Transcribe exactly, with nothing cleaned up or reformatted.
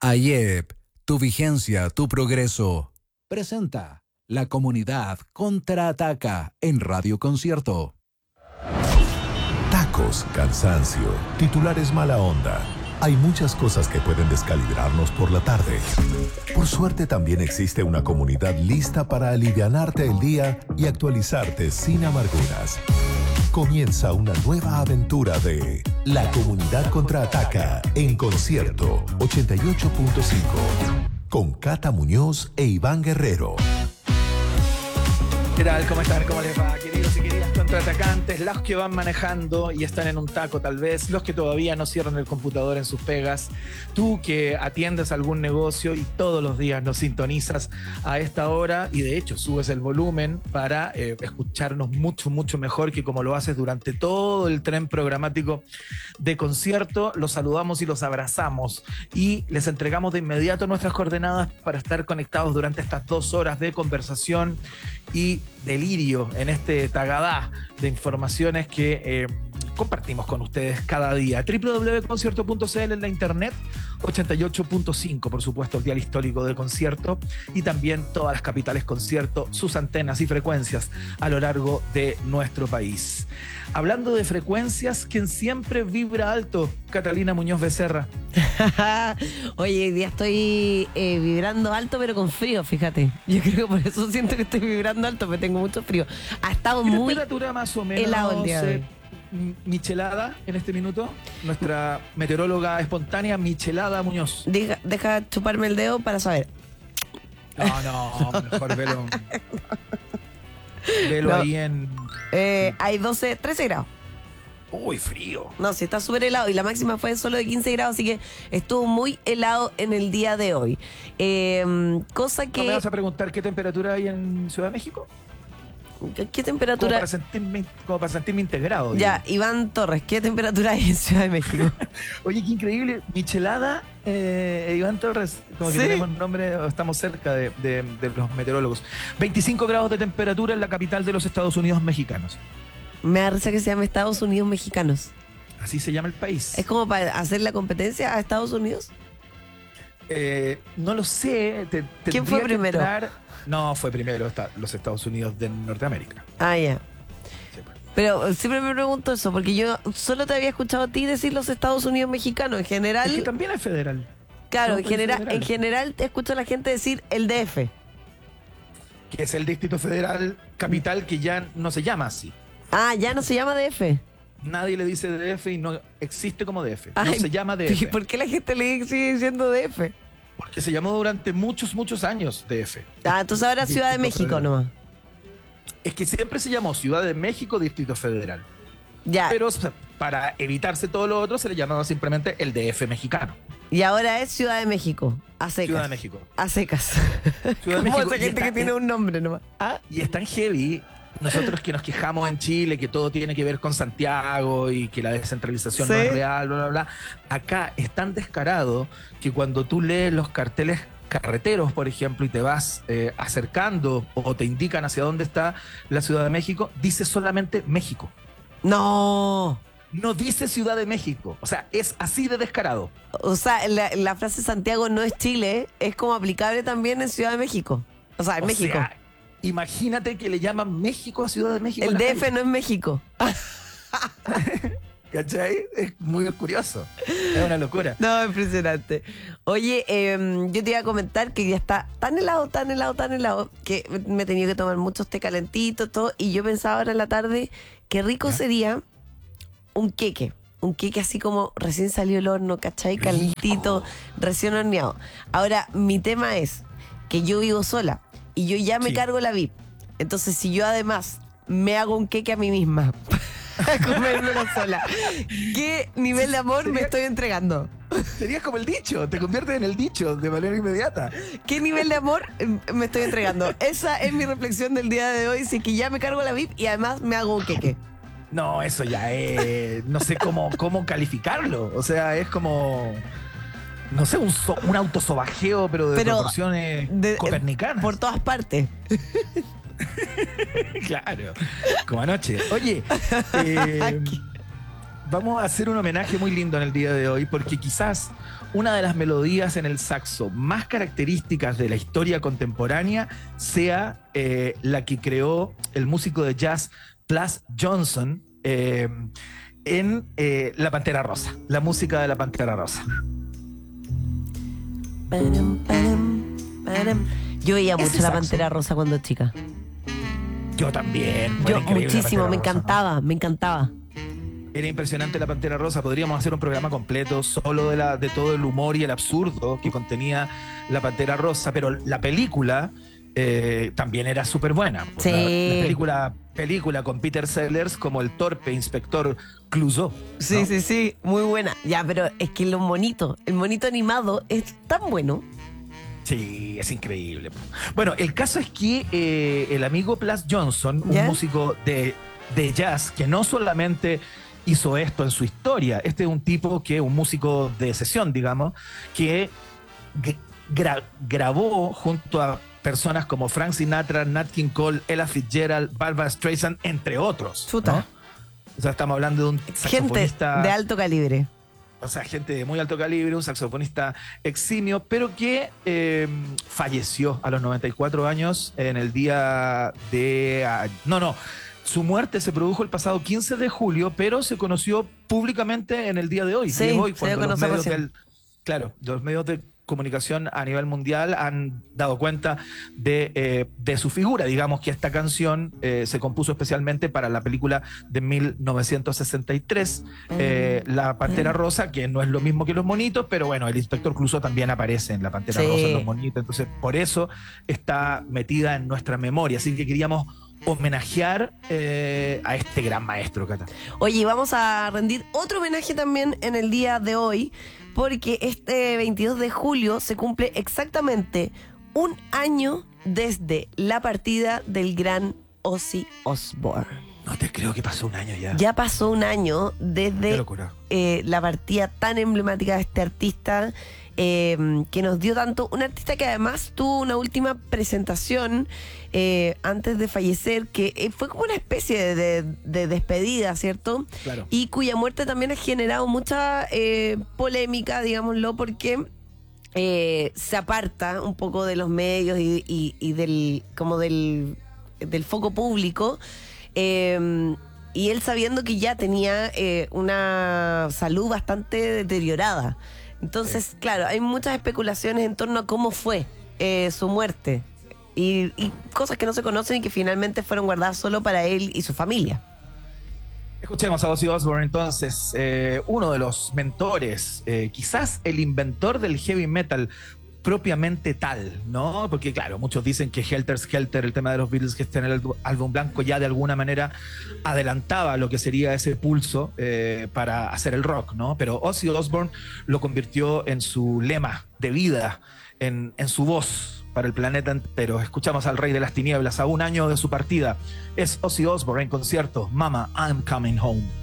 A I E P, tu vigencia, tu progreso. Presenta La Comunidad Contraataca en Radio Concierto. Tacos, cansancio, titulares mala onda. Hay muchas cosas que pueden descalibrarnos por la tarde. Por suerte también existe una comunidad lista para alivianarte el día y actualizarte sin amarguras. Comienza una nueva aventura de La Comunidad Contraataca en Concierto ochenta y ocho punto cinco con Cata Muñoz e Iván Guerrero. ¿Qué tal? ¿Cómo están? ¿Cómo les va, queridos y queridas contraatacantes? Los que van manejando y están en un taco tal vez, los que todavía no cierran el computador en sus pegas, tú que atiendes algún negocio y todos los días nos sintonizas a esta hora y de hecho subes el volumen para eh, escucharnos mucho, mucho mejor que como lo haces durante todo el tren programático de Concierto. Los saludamos y los abrazamos y les entregamos de inmediato nuestras coordenadas para estar conectados durante estas dos horas de conversación y delirio en este tagadá de informaciones que eh, compartimos con ustedes cada día. doble u doble u doble u punto concierto punto c l en la internet, ochenta y ocho punto cinco, por supuesto, el dial histórico de Concierto, y también todas las capitales Concierto, sus antenas y frecuencias a lo largo de nuestro país. Hablando de frecuencias, quien siempre vibra alto, Catalina Muñoz Becerra. Oye, hoy día estoy eh, vibrando alto, pero con frío, fíjate. Yo creo que por eso siento que estoy vibrando alto, porque tengo mucho frío. Ha estado ¿Qué muy temperatura más o menos helado el día de hoy? Michelada en este minuto, nuestra meteoróloga espontánea Michelada Muñoz. Deja, deja chuparme el dedo para saber. No, no, mejor velo. Velo No. ahí en. Eh, hay doce, trece grados. Uy, frío. No, sí, está súper helado y la máxima fue solo de quince grados, así que estuvo muy helado en el día de hoy. Eh, cosa que... ¿No me vas a preguntar qué temperatura hay en Ciudad de México? ¿Qué, qué Como temperatura? para sentirme, como para sentirme integrado. Ya, digo. Iván Torres, ¿qué temperatura hay en Ciudad de México? Oye, qué increíble. Michelada, eh, Iván Torres, como que ¿Sí? tenemos nombre, o estamos cerca de, de- de los meteorólogos. veinticinco grados de temperatura en la capital de los Estados Unidos mexicanos. Me da risa que se llame Estados Unidos Mexicanos. Así se llama el país. ¿Es como para hacer la competencia a Estados Unidos? Eh, no lo sé. Te, ¿Quién fue tendría que primero? entrar- No, fue primero está- los Estados Unidos de Norteamérica. Ah, ya. Sí, pues. Pero siempre me pregunto eso, porque yo solo te había escuchado a ti decir los Estados Unidos Mexicanos. En general, Es que también es federal. claro, son en países general, en federales. general te escucho a la gente decir el D F. Que es el Distrito Federal Capital, que ya no se llama así. Ah, ya no se llama D F. Nadie le dice D F y no existe como D F. No Ay, se llama D F. ¿Por qué la gente le sigue diciendo D F? Porque se llamó durante muchos, muchos años D F. Ah, entonces ahora Ciudad de Distrito México Federal. nomás. Es que siempre se llamó Ciudad de México Distrito Federal. Ya. Pero o sea, para evitarse todo lo otro se le llamaba simplemente el D F mexicano. Y ahora es Ciudad de México. A secas. Ciudad de México. A secas. Ciudad de Como México. esa Y gente está- que tiene un nombre nomás. Ah, y es tan heavy. Nosotros que nos quejamos en Chile que todo tiene que ver con Santiago y que la descentralización no Sí. es real, bla, bla, bla. Acá es tan descarado que cuando tú lees los carteles carreteros, por ejemplo, y te vas eh, acercando o te indican hacia dónde está la Ciudad de México, dice solamente México. No. No dice Ciudad de México. O sea, es así de descarado. O sea, la, la frase Santiago no es Chile, es como aplicable también en Ciudad de México. O sea, en O México. sea, imagínate que le llaman México a Ciudad de México. El en la D F calle. no es México. ¿Cachai? Es muy curioso. Es una locura. No, impresionante. Oye, eh, yo te iba a comentar que ya está tan helado, tan helado, tan helado, que me he tenido que tomar muchos té calentitos, todo, y yo pensaba ahora en la tarde, qué rico ¿Ya? sería un queque. Un queque así como recién salió el horno, ¿cachai? Calentito, recién horneado. Ahora, mi tema es que yo vivo sola y yo ya me Sí. cargo la V I P. Entonces, si yo además me hago un queque a mí misma a comérmelo sola, ¿qué nivel de amor me Sería- estoy entregando? Serías como el dicho, te conviertes en el dicho de manera inmediata. ¿Qué nivel de amor eh, me estoy entregando? Esa es mi reflexión del día de hoy. Si es que ya me cargo la V I P y además me hago un queque. No, eso ya es. No sé cómo, cómo calificarlo. O sea, es como. No sé, un, so- un autosobajeo, pero de Pero proporciones de- copernicanas. Por todas partes. Claro, como anoche. Oye, eh, vamos a hacer un homenaje muy lindo en el día de hoy, porque quizás una de las melodías en el saxo más características de la historia contemporánea sea eh, la que creó el músico de jazz Plas Johnson eh, en eh, La Pantera Rosa, la música de La Pantera Rosa. Param, param, param. Yo veía mucho Ese La saxo. Pantera Rosa cuando chica. Yo también. Yo Era increíble La muchísimo, Pantera me Rosa, encantaba, me encantaba. ¿no? Era impresionante La Pantera Rosa. Podríamos hacer un programa completo solo de, la, de todo el humor y el absurdo que contenía La Pantera Rosa, pero la película eh, también era súper buena. Sí. La, la película, película con Peter Sellers como el torpe inspector Clouseau, ¿no? Sí, sí, sí, muy buena. Ya, pero es que lo monito, el monito animado es tan bueno. Sí, es increíble. Bueno, el caso es que eh, el amigo Plas Johnson, ¿Ya? un músico de, de jazz, que no solamente hizo esto en su historia, este es un tipo que, un músico de sesión, digamos, que gra- grabó junto a personas como Frank Sinatra, Nat King Cole, Ella Fitzgerald, Barbra Streisand, entre otros. Chuta. ¿no? O sea, estamos hablando de un Gente saxofonista de alto calibre. o sea, gente de muy alto calibre, un saxofonista eximio, pero que eh, falleció a los noventa y cuatro años en el día de... ah, no, no, su muerte se produjo el pasado quince de julio, pero se conoció públicamente en el día de hoy. Sí, Y es hoy se dio a cuando los conocer medios recién. del- claro, los medios de comunicación a nivel mundial han dado cuenta de, eh, de su figura. Digamos que esta canción eh, se compuso especialmente para la película de mil novecientos sesenta y tres, eh, La Pantera Rosa, que no es lo mismo que Los Monitos, pero bueno, el inspector Clouseau también aparece en La Pantera Sí. Rosa, en Los Monitos, entonces por eso está metida en nuestra memoria. Así que queríamos homenajear eh, a este gran maestro, Cata. Oye, vamos a rendir otro homenaje también en el día de hoy, porque este veintidós de julio se cumple exactamente un año desde la partida del gran Ozzy Osbourne. No te creo que pasó un año ya. Ya pasó un año Qué desde locura. eh, la partida tan emblemática de este artista, eh, que nos dio tanto. Un artista que además tuvo una última presentación eh, antes de fallecer, que eh, fue como una especie de, de- de despedida, ¿cierto? Claro. Y cuya muerte también ha generado mucha eh, polémica, digámoslo, porque eh, se aparta un poco de los medios y, y- y del como del, del foco público. Eh, y él sabiendo que ya tenía eh, una salud bastante deteriorada. Entonces, claro, hay muchas especulaciones en torno a cómo fue eh, su muerte. Y, y cosas que no se conocen y que finalmente fueron guardadas solo para él y su familia. Escuchemos a Ozzy Osbourne entonces, eh, uno de los mentores, eh, quizás el inventor del heavy metal propiamente tal, ¿no? Porque claro, muchos dicen que Helter Skelter, el tema de los Beatles que está en el álbum- álbum blanco, ya de alguna manera adelantaba lo que sería ese pulso eh, para hacer el rock, ¿no? Pero Ozzy Osbourne lo convirtió en su lema de vida, en, en su voz para el planeta entero. Escuchamos al Rey de las Tinieblas a un año de su partida. Es Ozzy Osbourne en concierto, Mama, I'm Coming Home.